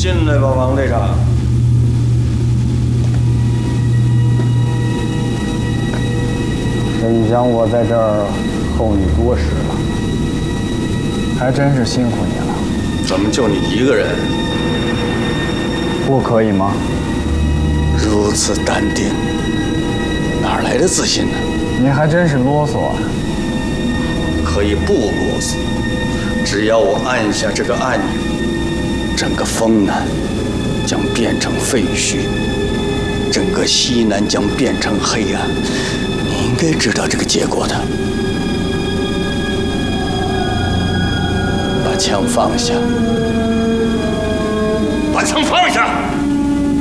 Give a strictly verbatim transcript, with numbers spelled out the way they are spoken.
进来吧，王队长。 谁想我在这儿候你多时了，还真是辛苦你了。 怎么就你一个人？ 不可以吗？ 如此淡定，哪来的自信呢？ 你还真是啰嗦啊！ 可以不啰嗦，只要我按下这个按钮，整个丰南将变成废墟，整个西南将变成黑暗。你应该知道这个结果的。把枪放下，把枪放下！